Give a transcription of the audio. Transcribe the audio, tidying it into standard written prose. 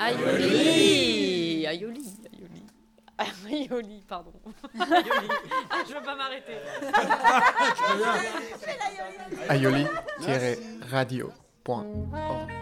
Aioli. Aioli, pardon. Aioli. Ah, je veux pas m'arrêter. aioli-radio.org